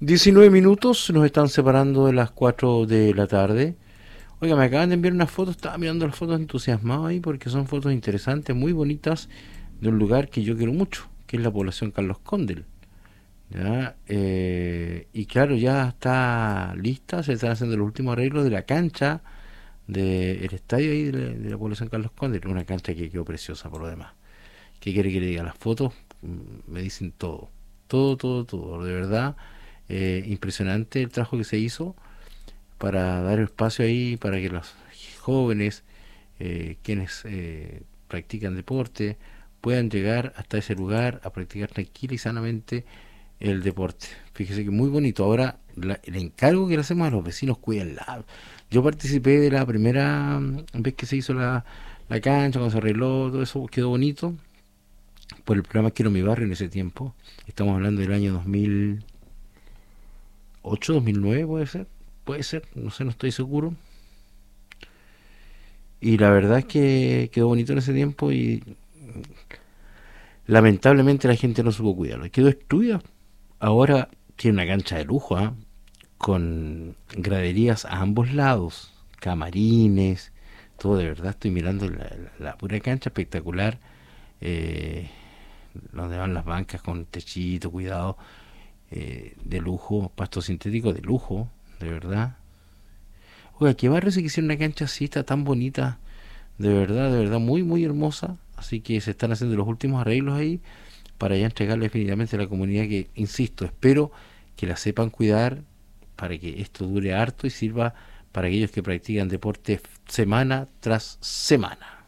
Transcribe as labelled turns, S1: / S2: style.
S1: 19 minutos nos están separando de las 4 de la tarde. Oiga, me acaban de enviar unas fotos, estaba mirando las fotos entusiasmado ahí porque son fotos interesantes, muy bonitas, de un lugar que yo quiero mucho, que es la población Carlos Condel. ¿Ya? Y claro, ya está lista, se están haciendo los últimos arreglos de la cancha del estadio ahí de la población Carlos Condel, una cancha que quedó preciosa por lo demás. ¿Qué quiere que le diga? Las fotos me dicen todo, todo, todo, todo, de verdad. Impresionante el trabajo que se hizo para dar espacio ahí para que los jóvenes, quienes practican deporte, puedan llegar hasta ese lugar a practicar tranquila y sanamente el deporte. Fíjese que muy bonito. Ahora, el encargo que le hacemos a los vecinos, cuídenla. Yo participé de la primera vez que se hizo la cancha, cuando se arregló, todo eso quedó bonito. Por el programa Quiero mi barrio en ese tiempo. Estamos hablando del año 2008, 2009 puede ser, no sé, no estoy seguro. Y la verdad es que quedó bonito en ese tiempo y lamentablemente la gente no supo cuidarlo. Quedó destruida. Ahora tiene una cancha de lujo, ¿eh? Con graderías a ambos lados, camarines, todo de verdad. Estoy mirando la pura cancha espectacular, eh, donde van las bancas con techito, cuidado, de lujo, pasto sintético de lujo, de verdad. Oiga, ¿qué barrio se quisiera una cancha así, está tan bonita? De verdad, muy, muy hermosa. Así que se están haciendo los últimos arreglos ahí para ya entregarle definitivamente a la comunidad que, insisto, espero que la sepan cuidar para que esto dure harto y sirva para aquellos que practican deporte semana tras semana.